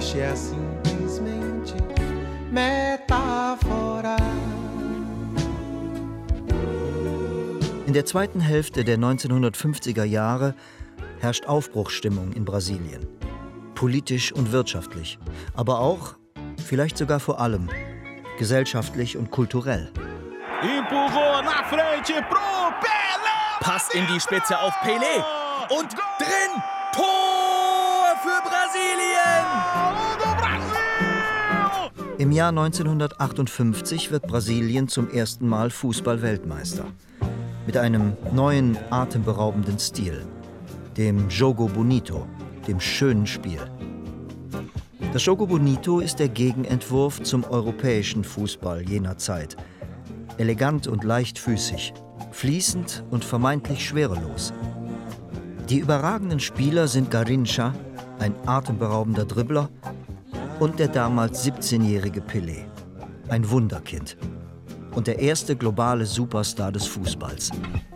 hoje é simplesmente metáfora. In der zweiten Hälfte der 1950er Jahre herrscht Aufbruchsstimmung in Brasilien. Politisch und wirtschaftlich, aber auch, vielleicht sogar vor allem, gesellschaftlich und kulturell. Empurrou na frente pro Pelé. Pass in die Spitze auf Pelé. Und drin! Tor für Brasilien! Im Jahr 1958 wird Brasilien zum ersten Mal Fußball-Weltmeister. Mit einem neuen, atemberaubenden Stil, dem Jogo Bonito, dem schönen Spiel. Das Jogo Bonito ist der Gegenentwurf zum europäischen Fußball jener Zeit. Elegant und leichtfüßig, fließend und vermeintlich schwerelos. Die überragenden Spieler sind Garrincha, ein atemberaubender Dribbler, und der damals 17-jährige Pelé, ein Wunderkind und der erste globale Superstar des Fußballs.